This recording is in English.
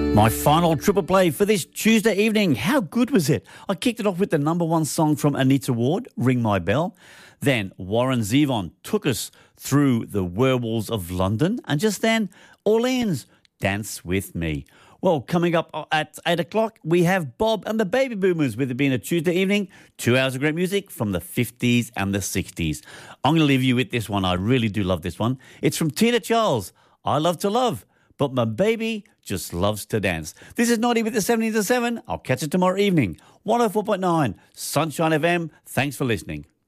My final triple play for this Tuesday evening. How good was it? I kicked it off with the number one song from Anita Ward, Ring My Bell. Then Warren Zevon took us through the Werewolves of London. And just then, Orleans, Dance With Me. Well, coming up at 8 o'clock, we have Bob and the Baby Boomers, with it being a Tuesday evening, 2 hours of great music from the 50s and the 60s. I'm going to leave you with this one. I really do love this one. It's from Tina Charles, I Love to Love, but my baby just loves to dance. This is Naughty with the 70s to 7. I'll catch you tomorrow evening. 104.9 Sunshine FM. Thanks for listening.